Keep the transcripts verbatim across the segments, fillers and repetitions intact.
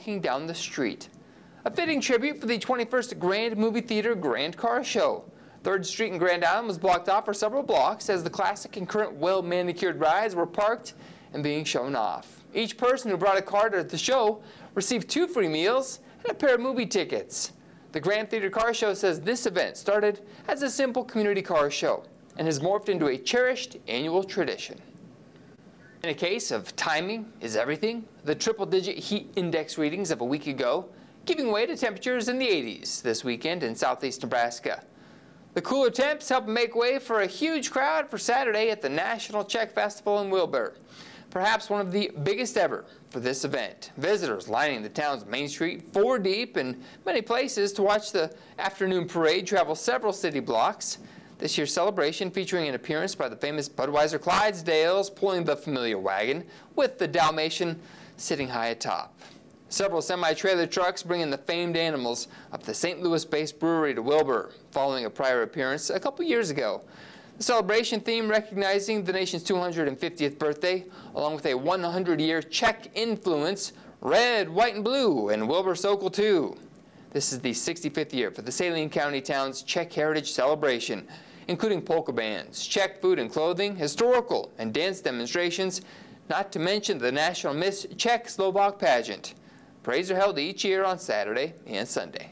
walking down the street. A fitting tribute for the twenty-first Grand Movie Theater Grand Car Show. third Street in Grand Island was blocked off for several blocks as the classic and current well-manicured rides were parked and being shown off. Each person who brought a car to the show received two free meals and a pair of movie tickets. The Grand Theater Car Show says this event started as a simple community car show and has morphed into a cherished annual tradition. In a case of timing is everything, the triple-digit heat index readings of a week ago giving way to temperatures in the eighties this weekend in southeast Nebraska. The cooler temps helped make way for a huge crowd for Saturday at the National Czech Festival in Wilbur, perhaps one of the biggest ever for this event. Visitors lining the town's main street four deep in many places to watch the afternoon parade travel several city blocks. This year's celebration featuring an appearance by the famous Budweiser Clydesdales pulling the familiar wagon with the Dalmatian sitting high atop. Several semi-trailer trucks bringing the famed animals up the Saint Louis-based brewery to Wilbur, following a prior appearance a couple years ago. The celebration theme recognizing the nation's two hundred fiftieth birthday, along with a one hundred year Czech influence, red, white, and blue, and Wilbur Sokol too. This is the sixty-fifth year for the Saline County town's Czech Heritage Celebration, including polka bands, Czech food and clothing, historical and dance demonstrations, not to mention the National Miss Czech-Slovak pageant. Parades are held each year on Saturday and Sunday.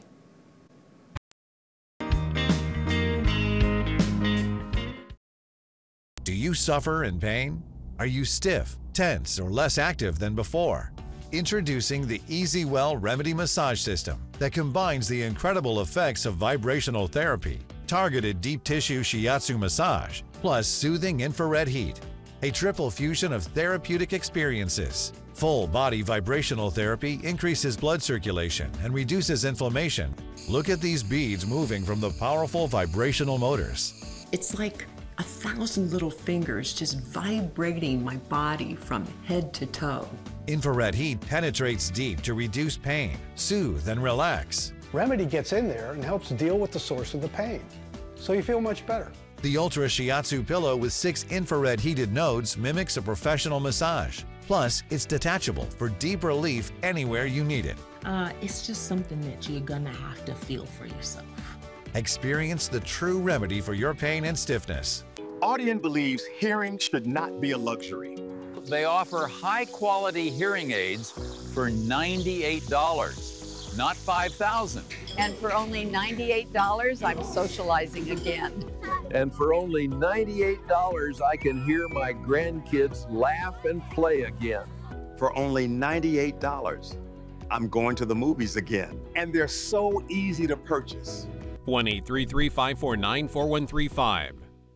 Do you suffer in pain? Are you stiff, tense, or less active than before? Introducing the EasyWell Remedy Massage System that combines the incredible effects of vibrational therapy, targeted deep tissue shiatsu massage, plus soothing infrared heat. A triple fusion of therapeutic experiences. Full body vibrational therapy increases blood circulation and reduces inflammation. Look at these beads moving from the powerful vibrational motors. It's like a thousand little fingers just vibrating my body from head to toe. Infrared heat penetrates deep to reduce pain, soothe, and relax. Remedy gets in there and helps deal with the source of the pain, so you feel much better. The Ultra Shiatsu pillow with six infrared heated nodes mimics a professional massage. Plus, it's detachable for deep relief anywhere you need it. Uh, it's just something that you're gonna have to feel for yourself. Experience the true remedy for your pain and stiffness. Audient believes hearing should not be a luxury. They offer high-quality hearing aids for ninety-eight dollars, not five thousand dollars. And for only ninety-eight dollars, I'm socializing again. And for only ninety-eight dollars, I can hear my grandkids laugh and play again. For only ninety-eight dollars, I'm going to the movies again. And they're so easy to purchase. one eight three three, five four nine, four one three five.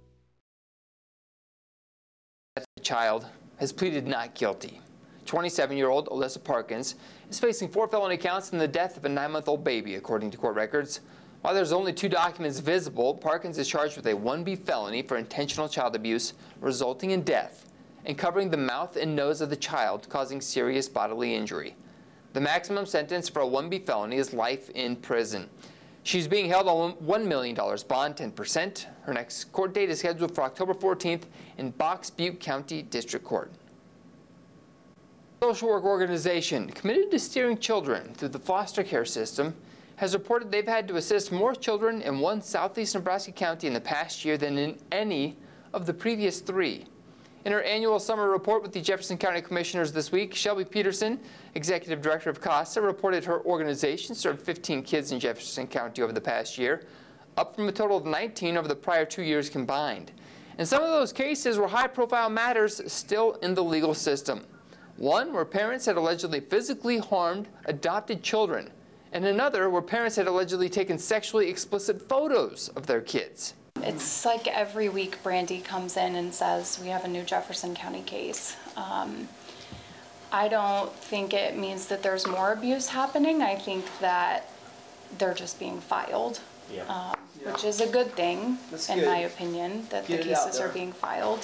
The child has pleaded not guilty. twenty-seven-year-old Alyssa Parkins is facing four felony counts in the death of a nine-month-old baby, according to court records. While there's only two documents visible, Parkins is charged with a one B felony for intentional child abuse resulting in death and covering the mouth and nose of the child, causing serious bodily injury. The maximum sentence for a one B felony is life in prison. She's being held on one million dollars bond, ten percent. Her next court date is scheduled for October fourteenth in Box Butte County District Court. Social work organization committed to steering children through the foster care system has reported they've had to assist more children in one southeast Nebraska county in the past year than in any of the previous three. In her annual summer report with the Jefferson County Commissioners this week, Shelby Peterson, Executive Director of CASA, reported her organization served fifteen kids in Jefferson County over the past year, up from a total of nineteen over the prior two years combined. And some of those cases were high-profile matters still in the legal system. One where parents had allegedly physically harmed adopted children, and another where parents had allegedly taken sexually explicit photos of their kids. It's like every week Brandy comes in and says, we have a new Jefferson County case. Um, I don't think it means that there's more abuse happening. I think that they're just being filed, yeah. Um, yeah. which is a good thing, That's in good. my opinion, that Get the cases are being filed.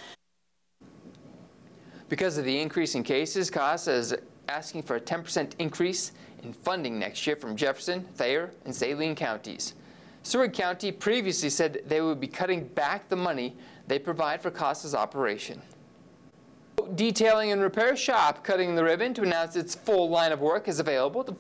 Because of the increase in cases, CASA is asking for a ten percent increase in funding next year from Jefferson, Thayer, and Saline counties. Seward County previously said they would be cutting back the money they provide for CASA's operation. Detailing and Repair Shop cutting the ribbon to announce its full line of work is available. The